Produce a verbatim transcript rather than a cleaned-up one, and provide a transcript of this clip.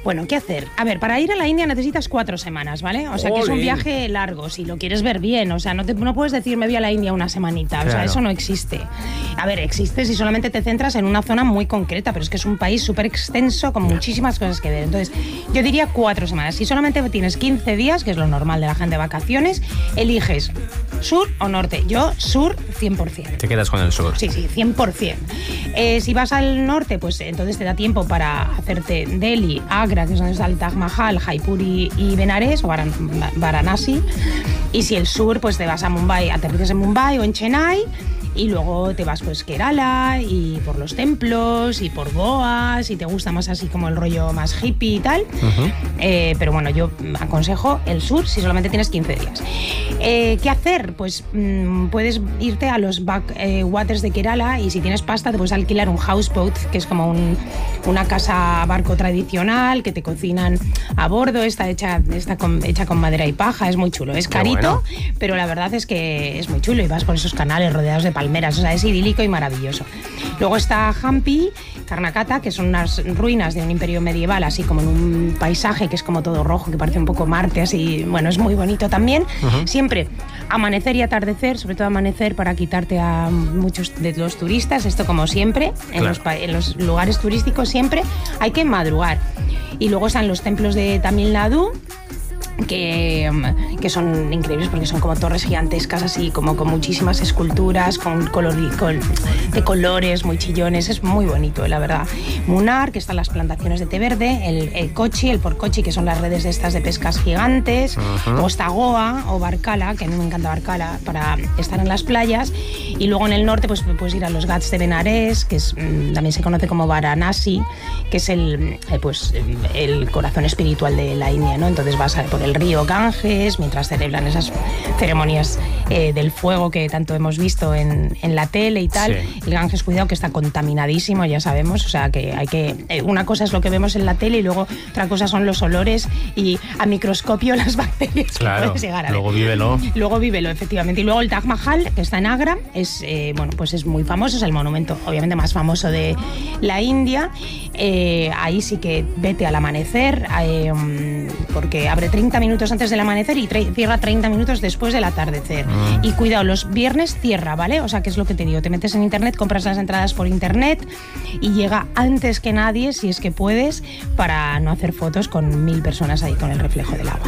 Bueno, ¿qué hacer? A ver, para ir a la India necesitas cuatro semanas, ¿vale? O sea, que es un viaje largo, si lo quieres ver bien. O sea, no, te, no puedes decir me voy a la India una semanita. Claro. O sea, eso no existe. A ver, existe si solamente te centras en una zona muy concreta, pero es que es un país súper extenso con muchísimas cosas que ver. Entonces, yo diría cuatro semanas. Si solamente tienes quince días, que es lo normal de la gente de vacaciones, eliges sur o norte. Yo, sur, cien por ciento. Te quedas con el sur. Sí, sí, cien por ciento. Eh, si vas al norte, pues entonces te da tiempo para hacerte Delhi, Agra, que es donde está el Taj Mahal, Jaipur y, y Benares, o Varan, Varanasi. Y si el sur, pues te vas a Mumbai, aterrizas en Mumbai o en Chennai. Y luego te vas pues Kerala y por los templos y por Goa, si te gusta más así como el rollo más hippie y tal. Uh-huh. Eh, pero bueno, yo aconsejo el sur si solamente tienes quince días. Eh, ¿Qué hacer? Pues mmm, puedes irte a los backwaters de Kerala y si tienes pasta te puedes alquilar un houseboat, que es como un, una casa barco tradicional que te cocinan a bordo, está hecha, está con, hecha con madera y paja, es muy chulo. Es carito, bueno. Pero la verdad es que es muy chulo y vas por esos canales rodeados de palmeras, o sea, es idílico y maravilloso. Luego está Hampi, Karnataka, que son unas ruinas de un imperio medieval, así como en un paisaje que es como todo rojo, que parece un poco Marte, así, bueno, es muy bonito también. Uh-huh. Siempre amanecer y atardecer, sobre todo amanecer para quitarte a muchos de los turistas, esto como siempre, en, claro. los, en los lugares turísticos siempre hay que madrugar. Y luego están los templos de Tamil Nadu, Que, que son increíbles porque son como torres gigantescas así como con muchísimas esculturas con, color, con de colores muy chillones, es muy bonito la verdad. Munnar, que están las plantaciones de té verde, el, el Kochi, el Port Kochi, que son las redes de estas de pescas gigantes. Uh-huh. Luego está Goa o Barkala, que a mí me encanta Barkala para estar en las playas. Y luego en el norte pues puedes ir a los Ghats de Benares, que es, también se conoce como Varanasi, que es el, pues, el corazón espiritual de la India, ¿no? Entonces vas a por el el río Ganges, mientras celebran esas ceremonias eh, del fuego que tanto hemos visto en, en la tele y tal. Sí. El Ganges, cuidado, que está contaminadísimo, ya sabemos, o sea que hay que... Eh, una cosa es lo que vemos en la tele y luego otra cosa son los olores y a microscopio las bacterias claro, que puedes llegar a ver. Luego vívelo. Luego vívelo, efectivamente. Y luego el Taj Mahal, que está en Agra, es, eh, bueno, pues es muy famoso, es el monumento obviamente más famoso de la India. Eh, ahí sí que vete al amanecer, eh, porque abre treinta minutos antes del amanecer y tre- cierra treinta minutos después del atardecer. Mm. Y cuidado, los viernes cierra, ¿vale? O sea, que es lo que te digo, te metes en internet, compras las entradas por internet y llega antes que nadie, si es que puedes, para no hacer fotos con mil personas ahí con el reflejo del agua.